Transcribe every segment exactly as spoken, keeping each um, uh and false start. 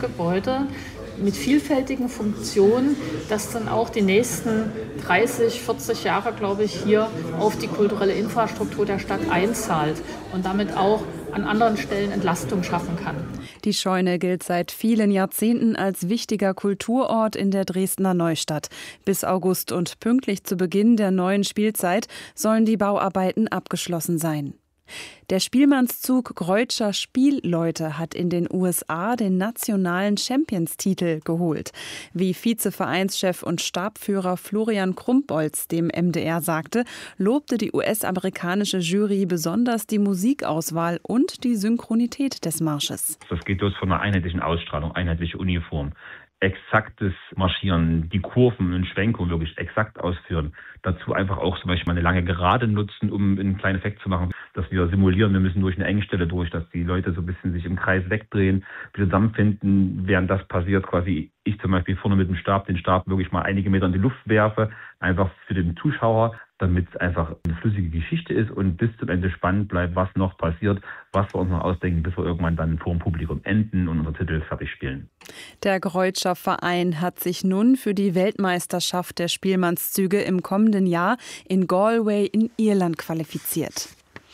Gebäude mit vielfältigen Funktionen, das dann auch die nächsten dreißig, vierzig Jahre, glaube ich, hier auf die kulturelle Infrastruktur der Stadt einzahlt und damit auch an anderen Stellen Entlastung schaffen kann. Die Scheune gilt seit vielen Jahrzehnten als wichtiger Kulturort in der Dresdner Neustadt. Bis August und pünktlich zu Beginn der neuen Spielzeit sollen die Bauarbeiten abgeschlossen sein. Der Spielmannszug Greutscher Spielleute hat in den U S A den nationalen Champions-Titel geholt. Wie Vizevereinschef und Stabführer Florian Krumbolz dem M D R sagte, lobte die U S-amerikanische Jury besonders die Musikauswahl und die Synchronität des Marsches. Das geht los von einer einheitlichen Ausstrahlung, einheitliche Uniform. Exaktes Marschieren, die Kurven und Schwenkungen wirklich exakt ausführen. Dazu einfach auch zum Beispiel eine lange Gerade nutzen, um einen kleinen Effekt zu machen, dass wir simulieren, wir müssen durch eine Engstelle durch, dass die Leute so ein bisschen sich im Kreis wegdrehen, wieder zusammenfinden, während das passiert, quasi ich zum Beispiel vorne mit dem Stab den Stab wirklich mal einige Meter in die Luft werfe, einfach für den Zuschauer, damit es einfach eine flüssige Geschichte ist und bis zum Ende spannend bleibt, was noch passiert, was wir uns noch ausdenken, bis wir irgendwann dann vor dem Publikum enden und unseren Titel fertig spielen. Der Greutscher Verein hat sich nun für die Weltmeisterschaft der Spielmannszüge im kommenden Jahr in Galway in Irland qualifiziert.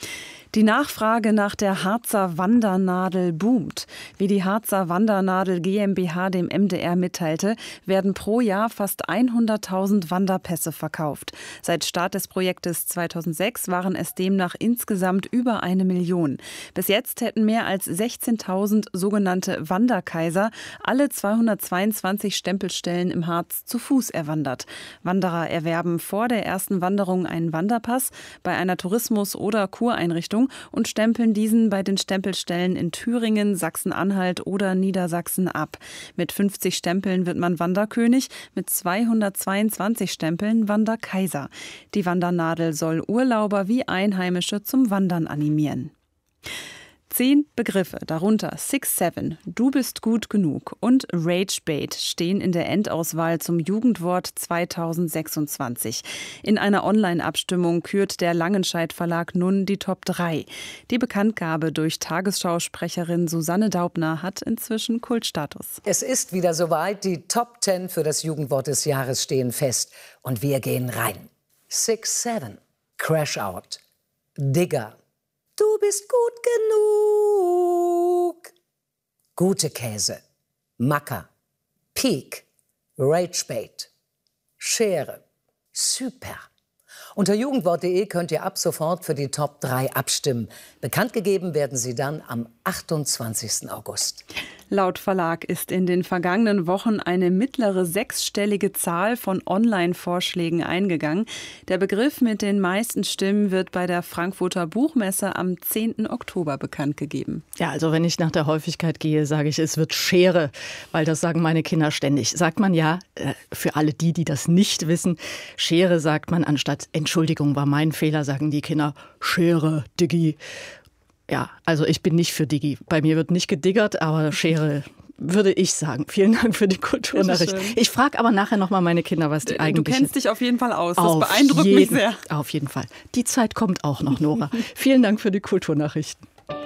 Die Nachfrage nach der Harzer Wandernadel boomt. Wie die Harzer Wandernadel GmbH dem M D R mitteilte, werden pro Jahr fast hunderttausend Wanderpässe verkauft. Seit Start des Projektes zweitausendsechs waren es demnach insgesamt über eine Million. Bis jetzt hätten mehr als sechzehntausend sogenannte Wanderkaiser alle zweihundertzweiundzwanzig Stempelstellen im Harz zu Fuß erwandert. Wanderer erwerben vor der ersten Wanderung einen Wanderpass bei einer Tourismus- oder Kureinrichtung und stempeln diesen bei den Stempelstellen in Thüringen, Sachsen-Anhalt oder Niedersachsen ab. Mit fünfzig Stempeln wird man Wanderkönig, mit zweihundertzweiundzwanzig Stempeln Wanderkaiser. Die Wandernadel soll Urlauber wie Einheimische zum Wandern animieren. Zehn Begriffe, darunter Six Seven, Du bist gut genug und Ragebait stehen in der Endauswahl zum Jugendwort zweitausendsechsundzwanzig. In einer Online-Abstimmung kürt der Langenscheidt Verlag nun die Top drei. Die Bekanntgabe durch Tagesschausprecherin Susanne Daubner hat inzwischen Kultstatus. Es ist wieder soweit, die Top zehn für das Jugendwort des Jahres stehen fest. Und wir gehen rein. Six Seven, Crash Out, Digger. Du bist gut genug. Gute Käse, Macker, Peak, Ragebait, Schere, Super. Unter jugendwort punkt de könnt ihr ab sofort für die Top drei abstimmen. Bekannt gegeben werden sie dann am achtundzwanzigsten August. Laut Verlag ist in den vergangenen Wochen eine mittlere sechsstellige Zahl von Online-Vorschlägen eingegangen. Der Begriff mit den meisten Stimmen wird bei der Frankfurter Buchmesse am zehnten Oktober bekannt gegeben. Ja, also wenn ich nach der Häufigkeit gehe, sage ich, es wird Schere, weil das sagen meine Kinder ständig. Sagt man ja, für alle die, die das nicht wissen, Schere sagt man anstatt Entschuldigung, war mein Fehler, sagen die Kinder Schere, Diggi. Ja, also ich bin nicht für Digi. Bei mir wird nicht gediggert, aber Schere würde ich sagen. Vielen Dank für die Kulturnachricht. Ich frage aber nachher nochmal meine Kinder, was die eigentlich... Du kennst dich auf jeden Fall aus. Das auf beeindruckt jeden, mich sehr. Auf jeden Fall. Die Zeit kommt auch noch, Nora. Vielen Dank für die Kulturnachrichten.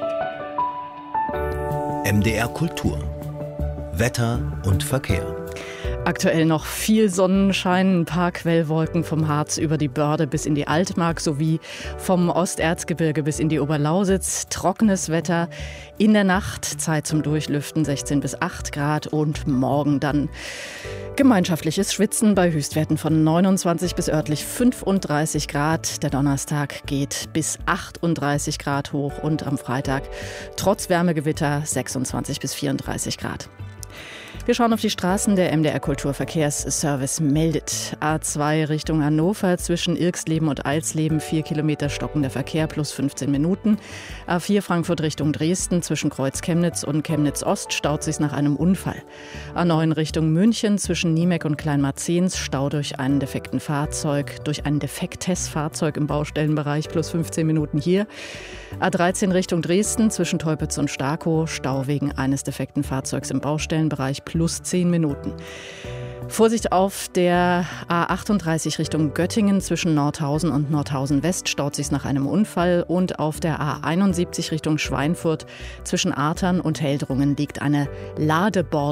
M D R Kultur. Wetter und Verkehr. Aktuell noch viel Sonnenschein, ein paar Quellwolken vom Harz über die Börde bis in die Altmark sowie vom Osterzgebirge bis in die Oberlausitz. Trockenes Wetter in der Nacht, Zeit zum Durchlüften sechzehn bis acht Grad und morgen dann gemeinschaftliches Schwitzen bei Höchstwerten von neunundzwanzig bis örtlich fünfunddreißig Grad. Der Donnerstag geht bis achtunddreißig Grad hoch und am Freitag trotz Wärmegewitter sechsundzwanzig bis vierunddreißig Grad. Wir schauen auf die Straßen. Der M D R Kulturverkehrsservice meldet. A zwei Richtung Hannover zwischen Irxleben und Alsleben vier Kilometer stockender Verkehr plus fünfzehn Minuten. A vier Frankfurt Richtung Dresden zwischen Kreuz Chemnitz und Chemnitz Ost staut sich nach einem Unfall. A neun Richtung München zwischen Niemek und Kleinmarzens Stau durch einen defekten Fahrzeug, durch ein defektes Fahrzeug im Baustellenbereich plus fünfzehn Minuten hier. A dreizehn Richtung Dresden zwischen Teupitz und Starkow Stau wegen eines defekten Fahrzeugs im Baustellenbereich plus zehn Minuten. Vorsicht auf der A achtunddreißig Richtung Göttingen zwischen Nordhausen und Nordhausen West staut sich nach einem Unfall und auf der A einundsiebzig Richtung Schweinfurt zwischen Artern und Heldrungen liegt eine Ladebord